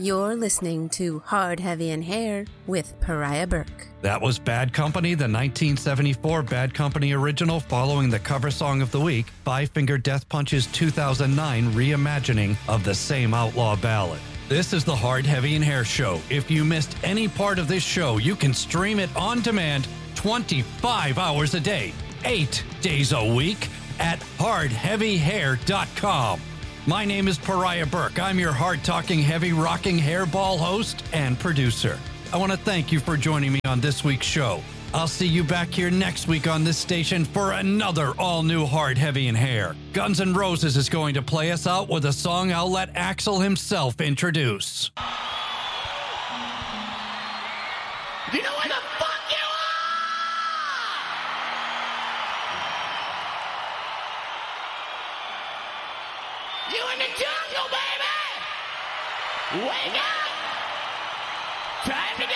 You're listening to Hard, Heavy, and Hair with Pariah Burke. That was Bad Company, the 1974 Bad Company original, following the cover song of the week, Five Finger Death Punch's 2009 reimagining of the same outlaw ballad. This is the Hard, Heavy, and Hair Show. If you missed any part of this show, you can stream it on demand 25 hours a day, 8 days a week at hardheavyhair.com. My name is Pariah Burke. I'm your hard-talking, heavy-rocking hairball host and producer. I want to thank you for joining me on this week's show. I'll see you back here next week on this station for another all-new Hard, Heavy, and Hair. Guns N' Roses is going to play us out with a song I'll let Axl himself introduce. You know where the fuck you are? You in the jungle, baby! Wake up! Time to